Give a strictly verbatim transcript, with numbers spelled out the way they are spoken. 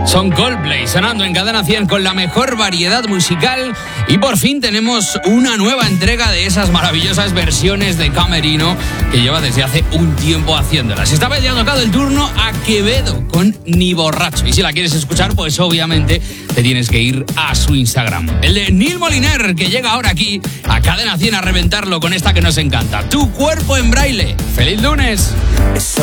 Son Coldplay sonando en Cadena cien con la mejor variedad musical y por fin tenemos una nueva entrega de esas maravillosas versiones de Camerino que lleva desde hace un tiempo haciéndolas. Esta vez ya ha tocado el turno a Quevedo con Ni Borracho y si la quieres escuchar pues obviamente te tienes que ir a su Instagram. El de Neil Moliner que llega ahora aquí a Cadena cien a reventarlo con esta que nos encanta. Tu cuerpo en braille. ¡Feliz lunes!